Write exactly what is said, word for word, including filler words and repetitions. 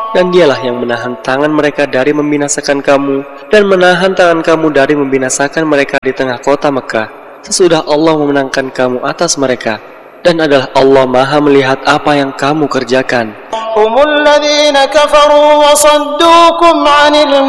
Dan dialah yang menahan tangan mereka dari membinasakan kamu, dan menahan tangan kamu dari membinasakan mereka di tengah kota Mekah, sesudah Allah memenangkan kamu atas mereka. Dan adalah Allah Maha melihat apa yang kamu kerjakan. هم الذين كفروا وصدوكم عن